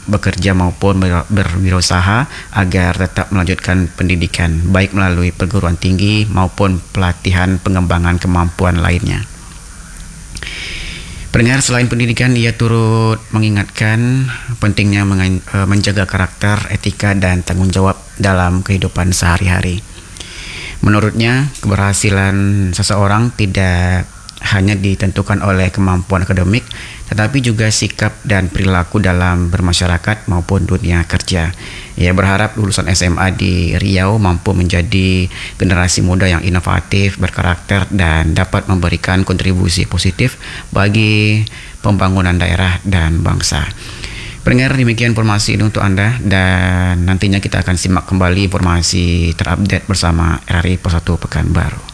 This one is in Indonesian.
bekerja maupun berwirausaha agar tetap melanjutkan pendidikan, baik melalui perguruan tinggi maupun pelatihan pengembangan kemampuan lainnya. Pendengar, selain pendidikan, ia turut mengingatkan pentingnya menjaga karakter, etika, dan tanggung jawab dalam kehidupan sehari-hari. Menurutnya, keberhasilan seseorang tidak hanya ditentukan oleh kemampuan akademik, tetapi juga sikap dan perilaku dalam bermasyarakat maupun dunia kerja. Ia berharap lulusan SMA di Riau mampu menjadi generasi muda yang inovatif, berkarakter, dan dapat memberikan kontribusi positif bagi pembangunan daerah dan bangsa. Pendengar, demikian informasi ini untuk Anda, dan nantinya kita akan simak kembali informasi terupdate bersama RRI Pos 1 Pekanbaru.